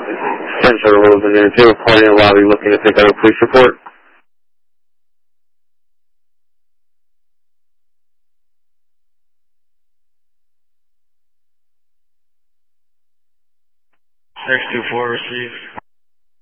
Central Rosenberg, they were calling in the lobby looking to pick up a police report. X24 received.